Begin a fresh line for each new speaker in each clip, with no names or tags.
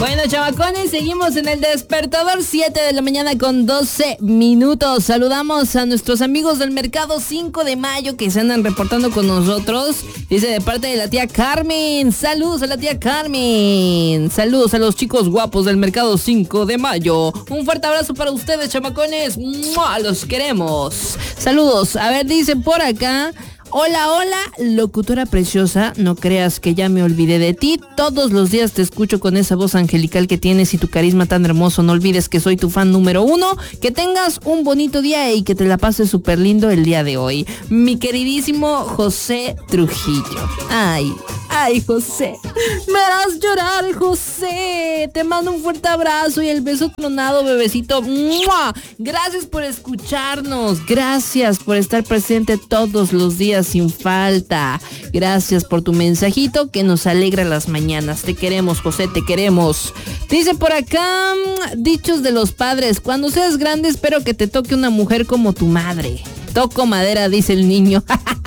Bueno, chamacones, seguimos en el despertador, 7 de la mañana con 12 minutos. Saludamos a nuestros amigos del Mercado 5 de Mayo que se andan reportando con nosotros. Dice de parte de la tía Carmen. Saludos a la tía Carmen. Saludos a los chicos guapos del Mercado 5 de Mayo. Un fuerte abrazo para ustedes, chamacones. ¡Mua! Los queremos. Saludos. A ver, dice por acá. Hola, hola, locutora preciosa, no creas que ya me olvidé de ti. Todos los días te escucho con esa voz angelical que tienes y tu carisma tan hermoso. No olvides que soy tu fan número 1. Que tengas un bonito día y que te la pases súper lindo el día de hoy. Mi queridísimo José Trujillo. Ay, José. Me harás llorar, José. Te mando un fuerte abrazo y el beso tronado, bebecito. ¡Mua! Gracias por escucharnos. Gracias por estar presente todos los días sin falta. Gracias por tu mensajito que nos alegra las mañanas. Te queremos, José, te queremos. Dice por acá, dichos de los padres. Cuando seas grande espero que te toque una mujer como tu madre. Toco madera, dice el niño.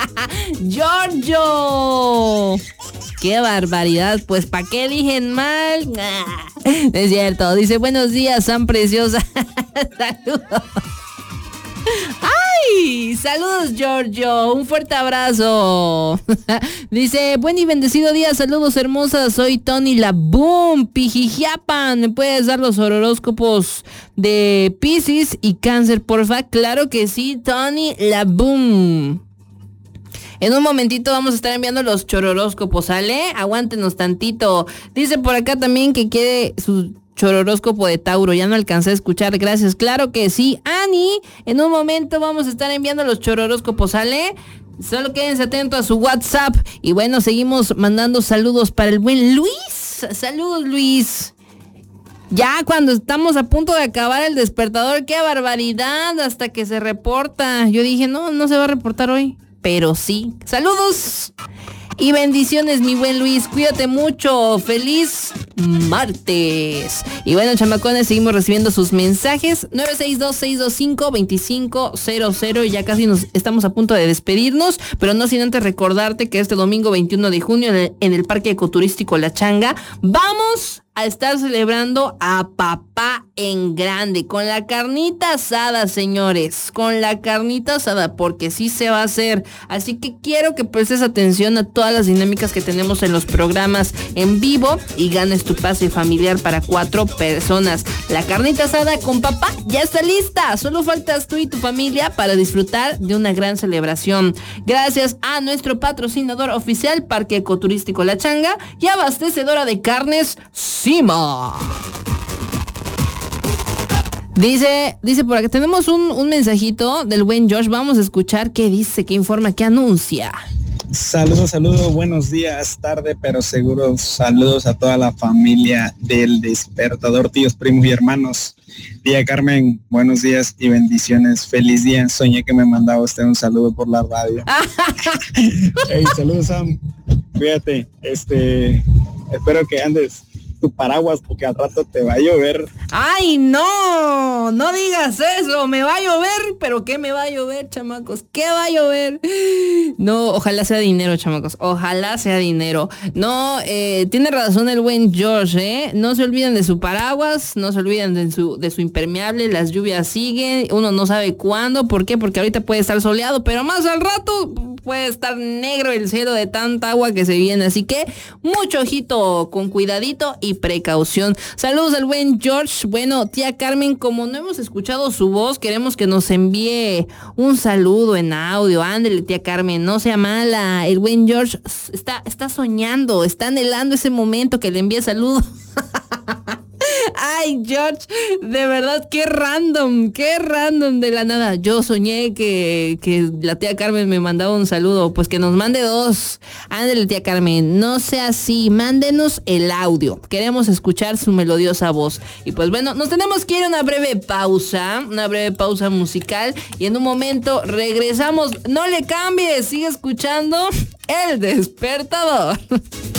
Giorgio. ¡Qué barbaridad! Pues ¿para qué dije mal? Es cierto. Dice, buenos días, San Preciosa. Saludos. ¡Ay! Saludos, Giorgio. Un fuerte abrazo. Dice, buen y bendecido día. Saludos, hermosas. Soy Tony la Boom, Pijijiapan. ¿Me puedes dar los horóscopos de Piscis y Cáncer, porfa? Claro que sí, Tony la Boom. En un momentito vamos a estar enviando los chororóscopos, ¿sale? Aguántenos tantito. Dice por acá también que quiere su chororóscopo de Tauro. Ya no alcancé a escuchar, gracias. Claro que sí, Ani. En un momento vamos a estar enviando los chororóscopos, ¿sale? Solo quédense atentos a su WhatsApp. Y bueno, seguimos mandando saludos para el buen Luis. Saludos, Luis. Ya cuando estamos a punto de acabar el despertador, qué barbaridad, hasta que se reporta. Yo dije, no se va a reportar hoy. Pero sí. Saludos y bendiciones, mi buen Luis. Cuídate mucho. Feliz martes. Y bueno, chamacones, seguimos recibiendo sus mensajes. 962-625-2500. Ya casi nos estamos a punto de despedirnos, pero no sin antes recordarte que este domingo 21 de junio en el Parque Ecoturístico La Changa vamos a estar celebrando a papá en grande, con la carnita asada, señores, con la carnita asada, porque sí se va a hacer. Así que quiero que prestes atención a todas las dinámicas que tenemos en los programas en vivo y ganes tu pase familiar para 4 personas. La carnita asada con papá ya está lista, solo faltas tú y tu familia para disfrutar de una gran celebración. Gracias a nuestro patrocinador oficial, Parque Ecoturístico La Changa y abastecedora de carnes Sima. Dice por acá, tenemos un mensajito del buen Josh. Vamos a escuchar qué dice, qué informa, qué anuncia.
Saludos, buenos días, tarde pero seguros. Saludos a toda la familia del despertador, tíos, primos y hermanos. Tía Carmen, buenos días y bendiciones. Feliz día. Soñé que me mandaba usted un saludo por la radio. Hey, saludos, Sam. Cuídate. Espero que andes tu paraguas porque al rato te va a llover.
¡Ay, no! No digas eso, me va a llover, pero ¿qué me va a llover, chamacos? ¿Qué va a llover? No, ojalá sea dinero, chamacos, ojalá sea dinero. No, tiene razón el buen George, ¿eh? No se olviden de su paraguas, no se olviden de su impermeable, las lluvias siguen, uno no sabe cuándo, ¿por qué? Porque ahorita puede estar soleado, pero más al rato puede estar negro el cielo de tanta agua que se viene, así que mucho ojito, con cuidadito y precaución. Saludos al buen George. Bueno, tía Carmen, como no hemos escuchado su voz, queremos que nos envíe un saludo en audio. Ándele, tía Carmen, no sea mala. El buen George está soñando, está anhelando ese momento que le envíe saludo. Ay, George, de verdad, qué random de la nada. Yo soñé que la tía Carmen me mandaba un saludo, pues que nos mande 2. Ándale, tía Carmen, no sea así, mándenos el audio. Queremos escuchar su melodiosa voz. Y pues bueno, nos tenemos que ir a una breve pausa musical y en un momento regresamos. No le cambies, sigue escuchando El Despertador.